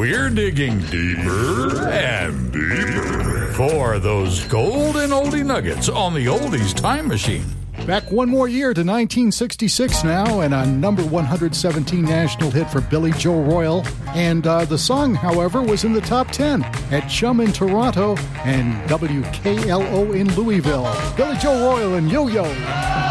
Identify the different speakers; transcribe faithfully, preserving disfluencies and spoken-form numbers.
Speaker 1: we're digging deeper and deeper for those golden oldie nuggets on the Oldies Time Machine.
Speaker 2: Back one more year to nineteen sixty-six now, and a number one hundred seventeen national hit for Billy Joe Royal. And uh, the song, however, was in the top ten at Chum in Toronto and W K L O in Louisville. Billy Joe Royal and Yo-Yo.